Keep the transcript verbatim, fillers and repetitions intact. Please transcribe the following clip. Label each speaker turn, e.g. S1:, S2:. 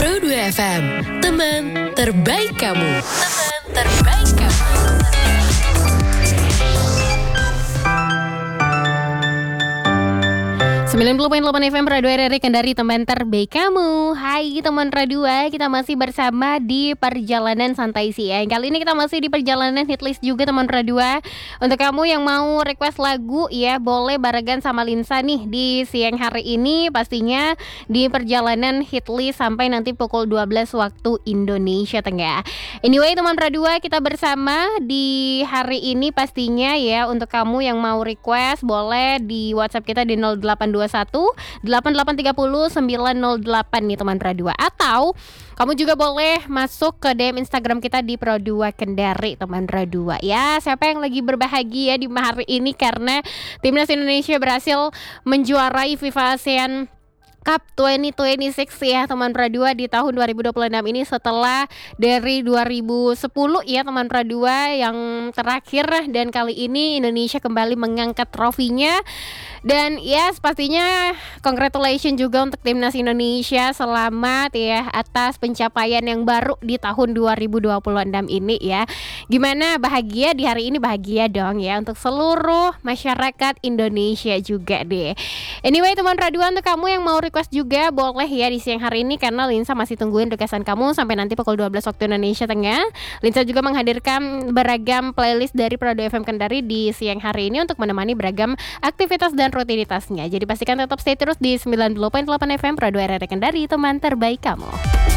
S1: Pro dua F M, teman terbaik kamu. Teman terbaik kamu.
S2: sembilan puluh koma delapan F M Radio R R I Kendari, teman terbaik kamu. Hai teman Radio, kita masih bersama di Perjalanan Santai Siang. Kali ini kita masih di perjalanan hitlist juga teman Radio. Untuk kamu yang mau request lagu ya, boleh barengan sama Linsa nih di siang hari ini, pastinya di perjalanan hitlist sampai nanti pukul dua belas waktu Indonesia Tengah. Anyway teman Radio, kita bersama di hari ini pastinya ya. Untuk kamu yang mau request, boleh di WhatsApp kita di nol delapan dua satu delapan delapan tiga nol sembilan nol delapan nih teman Pro dua, atau kamu juga boleh masuk ke D M Instagram kita di Pro dua Kendari teman Pro dua ya. Siapa yang lagi berbahagia di hari ini karena timnas Indonesia berhasil menjuarai FIFA ASEAN Cup dua ribu dua puluh enam ya teman Pro dua di tahun dua ribu dua puluh enam ini, setelah dari dua ribu sepuluh ya teman Pro dua yang terakhir, dan kali ini Indonesia kembali mengangkat trofinya. Dan ya yes, pastinya congratulations juga untuk timnas Indonesia, selamat ya atas pencapaian yang baru di tahun dua ribu dua puluh enam ini ya. Gimana, bahagia di hari ini? Bahagia dong ya untuk seluruh masyarakat Indonesia juga deh. Anyway teman Pro dua, untuk kamu yang mau request juga boleh ya di siang hari ini, karena Linsa masih tungguin requestan kamu sampai nanti pukul dua belas waktu Indonesia Tengah. Linsa juga menghadirkan beragam playlist dari Pro dua F M Kendari di siang hari ini untuk menemani beragam aktivitas dan rutinitasnya. Jadi pastikan tetap stay terus di sembilan puluh koma delapan F M Pro dua R R I Kendari, teman terbaik kamu.